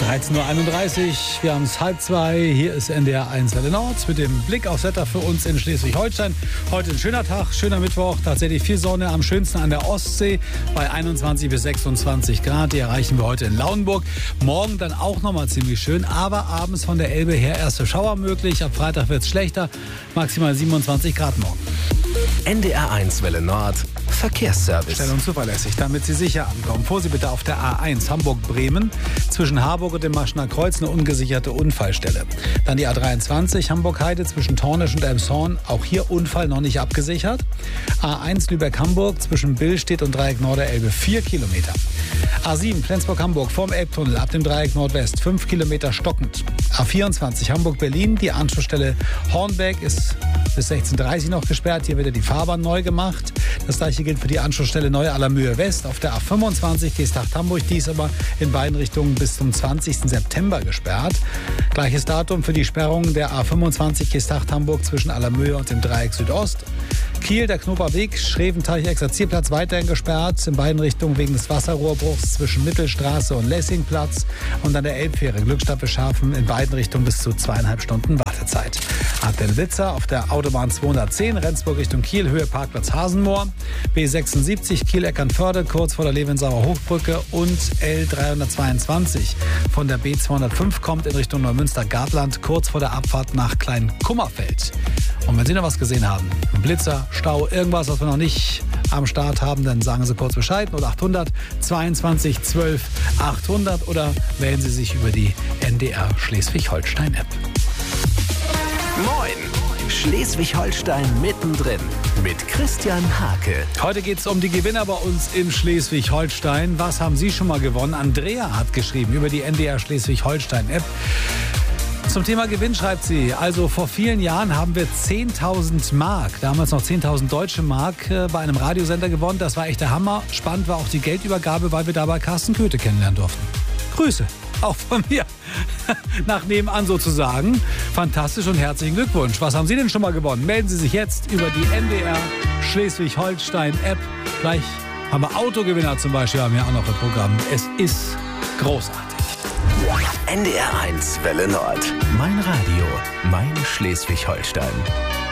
13.31 Uhr, wir haben es 1:30. Hier ist NDR 1 Welle Nord mit dem Blick aufs Wetter für uns in Schleswig-Holstein. Heute ein schöner Tag, schöner Mittwoch, tatsächlich viel Sonne, am schönsten an der Ostsee bei 21 bis 26 Grad. Die erreichen wir heute in Lauenburg. Morgen dann auch nochmal ziemlich schön, aber abends von der Elbe her erste Schauer möglich. Ab Freitag wird es schlechter, maximal 27 Grad morgen. NDR 1 Welle Nord, Verkehrsservice. Schnell und zuverlässig, damit Sie sicher ankommen. Vorsicht bitte auf der A1 Hamburg-Bremen. Zwischen Harburg und dem Maschener Kreuz eine ungesicherte Unfallstelle. Dann die A23 Hamburg-Heide zwischen Tornisch und Elmshorn. Auch hier Unfall noch nicht abgesichert. A1 Lübeck-Hamburg zwischen Billstedt und Dreieck Norderelbe 4 Kilometer. A7 Flensburg-Hamburg vorm Elbtunnel ab dem Dreieck Nordwest 5 Kilometer stockend. A24 Hamburg-Berlin, die Anschlussstelle Hornberg ist bis 16:30 Uhr noch gesperrt. Hier wird ja die Fahrbahn neu gemacht. Das gleiche gilt für die Anschlussstelle Neu-Allermühe West auf der A25 Geesthacht-Hamburg. Die ist aber in beiden Richtungen bis zum 20. September gesperrt. Gleiches Datum für die Sperrung der A25 Geesthacht-Hamburg zwischen Allermühe und dem Dreieck Südost. Kiel, der Knoperweg, Schreventeich-Exerzierplatz weiterhin gesperrt. In beiden Richtungen wegen des Wasserrohrbruchs zwischen Mittelstraße und Lessingplatz. Und an der Elbfähre Glückstadt Beschafen in beiden Richtungen bis zu 2,5 Stunden Wartezeit. Aktuelle Blitzer auf der Autobahn 210 Rendsburg Richtung Kiel, Höhe Parkplatz Hasenmoor. B76 Kiel-Eckernförde kurz vor der Levensauer Hochbrücke und L322 von der B205 kommt in Richtung Neumünster-Gartland kurz vor der Abfahrt nach Kleinkummerfeld. Und wenn Sie noch was gesehen haben, ein Blitzer, Stau, irgendwas, was wir noch nicht am Start haben, dann sagen Sie kurz Bescheid. 0800 22 12 800 oder melden Sie sich über die NDR Schleswig-Holstein-App. Moin! Schleswig-Holstein mittendrin mit Christian Hake. Heute geht es um die Gewinner bei uns in Schleswig-Holstein. Was haben Sie schon mal gewonnen? Andrea hat geschrieben über die NDR Schleswig-Holstein-App. Zum Thema Gewinn schreibt sie, also vor vielen Jahren haben wir 10.000 Mark, damals noch 10.000 deutsche Mark, bei einem Radiosender gewonnen. Das war echt der Hammer. Spannend war auch die Geldübergabe, weil wir dabei Carsten Köthe kennenlernen durften. Grüße, auch von mir. Nach nebenan sozusagen. Fantastisch und herzlichen Glückwunsch. Was haben Sie denn schon mal gewonnen? Melden Sie sich jetzt über die NDR Schleswig-Holstein-App. Gleich haben wir Autogewinner zum Beispiel, haben wir auch noch im Programm. Es ist großartig. NDR 1 Welle Nord. Mein Radio, mein Schleswig-Holstein.